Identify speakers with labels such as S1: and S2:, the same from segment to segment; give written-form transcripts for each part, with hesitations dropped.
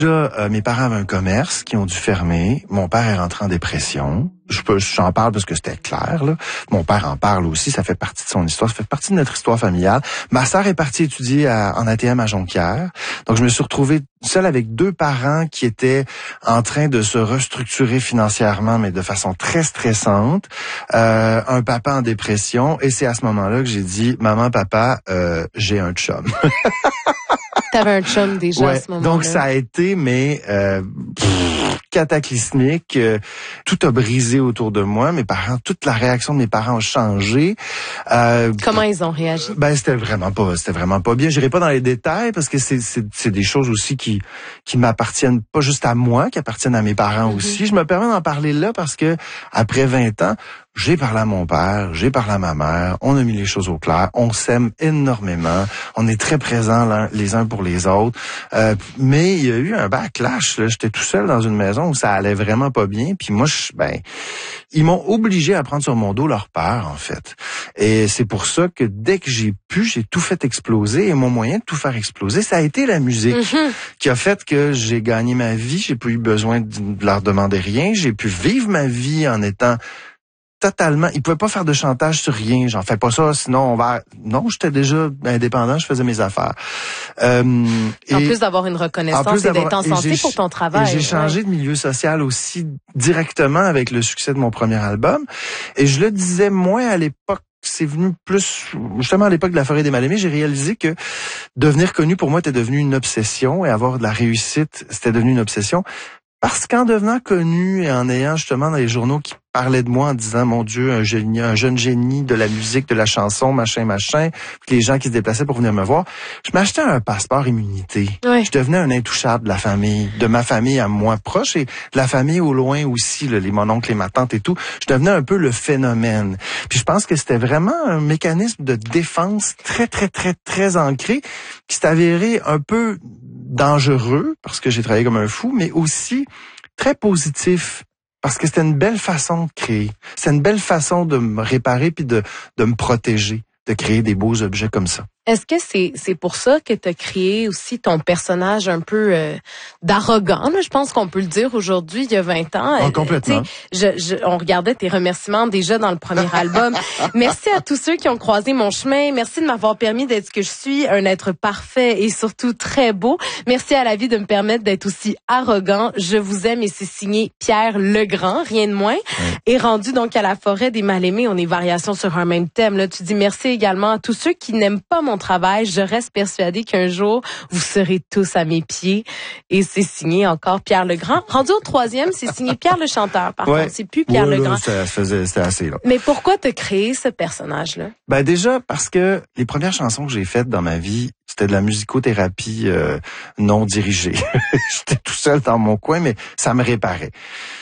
S1: Là, mes parents avaient un commerce qui ont dû fermer. Mon père est rentré en dépression. J'en parle parce que c'était clair, là. Mon père en parle aussi. Ça fait partie de son histoire. Ça fait partie de notre histoire familiale. Ma sœur est partie étudier en ATM à Jonquière. Donc, je me suis retrouvé seul avec 2 parents qui étaient en train de se restructurer financièrement, mais de façon très stressante. Un papa en dépression. Et c'est à ce moment-là que j'ai dit, maman, papa, j'ai un chum.
S2: T'avais un chum déjà à ce moment-là.
S1: Donc ça a été, mais cataclysmique. Tout a brisé autour de moi. Mes parents, toute la réaction de mes parents a changé.
S2: Comment ils ont réagi?
S1: Ben c'était vraiment pas bien. J'irai pas dans les détails parce que c'est des choses aussi qui m'appartiennent pas juste à moi, qui appartiennent à mes parents aussi. Je me permets d'en parler là parce que après 20 ans, j'ai parlé à mon père, j'ai parlé à ma mère, on a mis les choses au clair, on s'aime énormément, on est très présents les uns pour les autres, mais il y a eu un backlash, là. J'étais tout seul dans une maison où ça allait vraiment pas bien, puis moi, ils m'ont obligé à prendre sur mon dos leur peur, en fait. Et c'est pour ça que dès que j'ai tout fait exploser, et mon moyen de tout faire exploser, ça a été la musique, qui a fait que j'ai gagné ma vie, j'ai pas eu besoin de leur demander rien, j'ai pu vivre ma vie en étant totalement, ils pouvaient pas faire de chantage sur rien. J'en fais pas ça, sinon non, j'étais déjà indépendant, je faisais mes affaires.
S2: En plus d'avoir une reconnaissance et d'être en santé pour ton travail.
S1: Et j'ai changé de milieu social aussi directement avec le succès de mon premier album. Et je le disais moins à l'époque. C'est venu plus, justement à l'époque de La Forêt des Mal-Aimés, j'ai réalisé que devenir connu pour moi était devenu une obsession et avoir de la réussite, c'était devenu une obsession. Parce qu'en devenant connu et en ayant justement dans les journaux qui parlaient de moi en disant, mon Dieu, un jeune génie de la musique, de la chanson, machin, puis les gens qui se déplaçaient pour venir me voir, je m'achetais un passeport immunité.
S2: Oui.
S1: Je devenais un intouchable de la famille, de ma famille à moi proche et de la famille au loin aussi, là, mon oncle et ma tante et tout. Je devenais un peu le phénomène. Puis je pense que c'était vraiment un mécanisme de défense très, très, très, très ancré qui s'est avéré un peu dangereux parce que j'ai travaillé comme un fou, mais aussi très positif parce que c'était une belle façon de créer. C'est une belle façon de me réparer puis de me protéger, de créer des beaux objets comme ça.
S2: Est-ce que c'est pour ça que tu as créé aussi ton personnage un peu d'arrogant, là, je pense qu'on peut le dire aujourd'hui, il y a 20 ans.
S1: Oh, complètement.
S2: On regardait tes remerciements déjà dans le premier album. Merci à tous ceux qui ont croisé mon chemin. Merci de m'avoir permis d'être ce que je suis, un être parfait et surtout très beau. Merci à la vie de me permettre d'être aussi arrogant. Je vous aime et c'est signé Pierre Legrand, rien de moins. Oui. Et rendu donc à La Forêt des Mal-Aimés, on est variation sur un même thème. Là, tu dis merci également à tous ceux qui n'aiment pas mon travail. Je reste persuadée qu'un jour, vous serez tous à mes pieds. Et c'est signé encore Pierre Legrand. Rendu au 3e, c'est signé Pierre le chanteur. Par contre, c'est plus Pierre Legrand.
S1: C'était assez, là.
S2: Mais pourquoi t'as créé ce personnage-là?
S1: Ben déjà, parce que les premières chansons que j'ai faites dans ma vie, c'était de la musicothérapie non dirigée. J'étais tout seul dans mon coin, mais ça me réparait.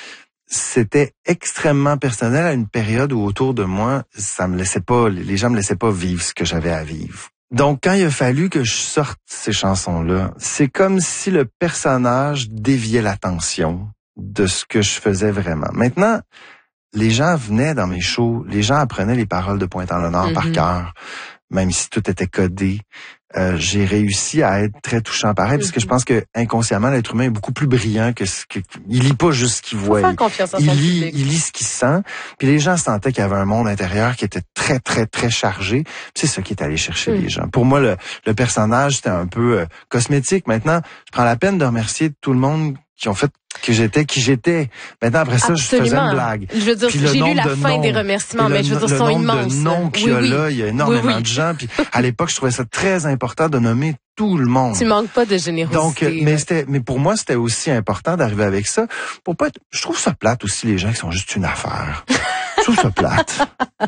S1: C'était extrêmement personnel à une période où autour de moi, ça me laissait pas, les gens me laissaient pas vivre ce que j'avais à vivre. Donc, quand il a fallu que je sorte ces chansons-là, c'est comme si le personnage déviait l'attention de ce que je faisais vraiment. Maintenant, les gens venaient dans mes shows, les gens apprenaient les paroles de Pointe-en-l'Honneur par cœur, même si tout était codé. J'ai réussi à être très touchant pareil, parce que je pense que inconsciemment, l'être humain est beaucoup plus brillant que ce que il lit pas juste ce qu'il voit. Il lit ce qu'il sent. Puis les gens sentaient qu'il y avait un monde intérieur qui était très, très, très chargé. Puis c'est ça qui est allé chercher les gens. Pour moi, le personnage, c'était un peu cosmétique. Maintenant, je prends la peine de remercier tout le monde qui ont fait que j'étais qui j'étais. Maintenant, après ça,
S2: Absolument.
S1: Je faisais une blague.
S2: Je veux dire, j'ai lu la fin des remerciements, mais je veux dire, ils sont immenses.
S1: Le nombre qu'il y a là, il y a énormément de gens. Puis à l'époque, je trouvais ça très important de nommer tout le monde.
S2: Tu manques pas de générosité.
S1: Donc, mais pour moi, c'était aussi important d'arriver avec ça. Pour pas être, je trouve ça plate aussi, les gens qui sont juste une affaire. Je trouve ça plate.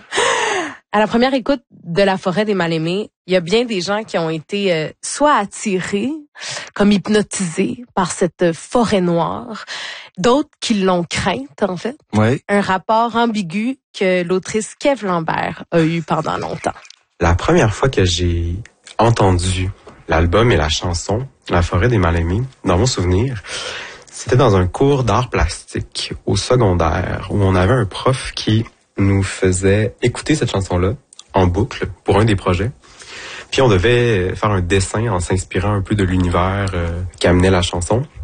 S2: À la première écoute de La Forêt des Mal-Aimés, il y a bien des gens qui ont été soit attirés, comme hypnotisés par cette forêt noire, d'autres qui l'ont crainte, en fait.
S1: Oui.
S2: Un rapport ambigu que l'autrice Kev Lambert a eu pendant longtemps.
S3: La première fois que j'ai entendu l'album et la chanson La Forêt des Mal-Aimés, dans mon souvenir, c'était dans un cours d'art plastique au secondaire où on avait un prof qui nous faisait écouter cette chanson-là en boucle pour un des projets. Puis on devait faire un dessin en s'inspirant un peu de l'univers qu'amenait la chanson.